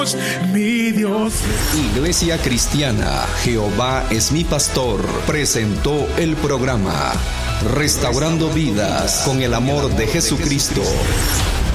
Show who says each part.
Speaker 1: Mi Dios.
Speaker 2: Iglesia Cristiana Jehová es mi pastor presentó el programa Restaurando Vidas con el amor de Jesucristo.